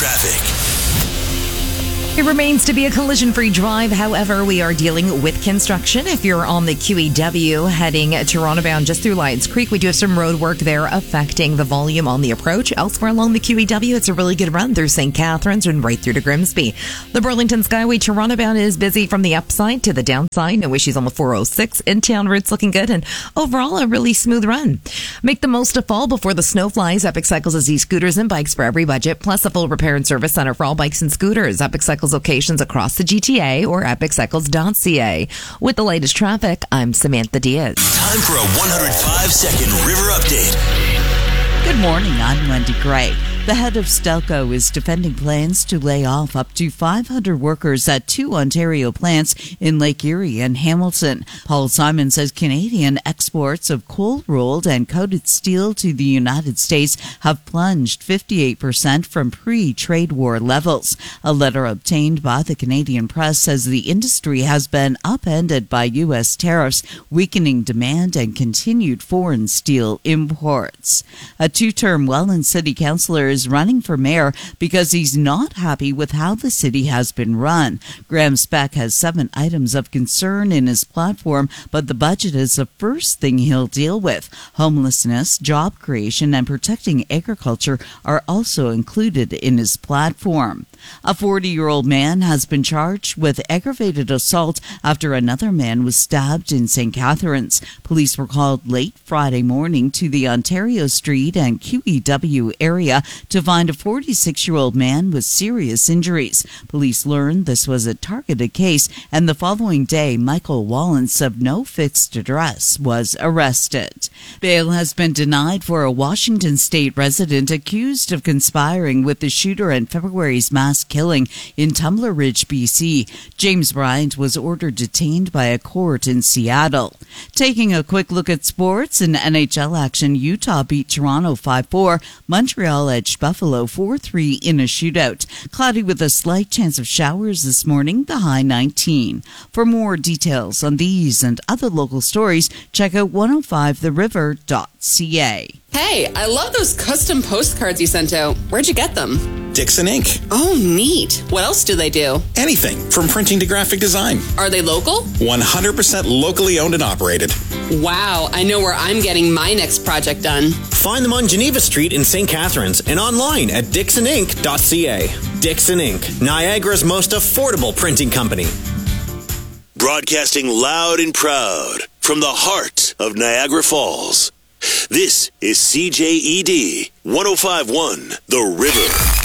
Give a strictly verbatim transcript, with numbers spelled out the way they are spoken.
traffic. It remains to be a collision-free drive. However, we are dealing with construction. If you're on the Q E W heading Toronto bound just through Lions Creek, we do have some road work there affecting the volume on the approach. Elsewhere along the Q E W, it's a really good run through Saint Catharines and right through to Grimsby. The Burlington Skyway Toronto bound is busy from the upside to the downside. No issues on the four oh six. In-town routes looking good, and overall a really smooth run. Make the most of fall before the snow flies. Epic Cycles has e-scooters and bikes for every budget, plus a full repair and service center for all bikes and scooters. Epic Cycles locations across the G T A or epic cycles dot c a. With the latest traffic, I'm Samantha Diaz. Time for a one hundred five second River Update. Good morning, I'm Wendy Gray. The head of Stelco is defending plans to lay off up to five hundred workers at two Ontario plants in Lake Erie and Hamilton. Paul Simon says Canadian exports of cold-rolled and coated steel to the United States have plunged fifty-eight percent from pre-trade war levels. A letter obtained by the Canadian press says the industry has been upended by U S tariffs, weakening demand and continued foreign steel imports. A two-term Welland City Councillor is running for mayor because he's not happy with how the city has been run. Graham Speck has seven items of concern in his platform, but the budget is the first thing he'll deal with. Homelessness, job creation, and protecting agriculture are also included in his platform. A forty-year-old man has been charged with aggravated assault after another man was stabbed in Saint Catharines. Police were called late Friday morning to the Ontario Street and Q E W area to find a forty-six-year-old man with serious injuries. Police learned this was a targeted case, and the following day, Michael Wallens of no fixed address was arrested. Bail has been denied for a Washington state resident accused of conspiring with the shooter in February's mass killing in Tumbler Ridge, B C. James Bryant was ordered detained by a court in Seattle. Taking a quick look at sports, in N H L action, Utah beat Toronto five four. Montreal edged Buffalo four three in a shootout. Cloudy with a slight chance of showers this morning, the high nineteen. For more details on these and other local stories, check out one oh five the river dot c a. Hey, I love those custom postcards you sent out. Where'd you get them? Dixon Ink. Oh, neat. What else do they do? Anything from printing to graphic design. Are they local? one hundred percent locally owned and operated. Wow, I know where I'm getting my next project done. Find them on Geneva Street in Saint Catharines and online at dixon ink dot c a. Dixon Ink, Niagara's most affordable printing company. Broadcasting loud and proud from the heart of Niagara Falls. This is C J E D one oh five point one The River.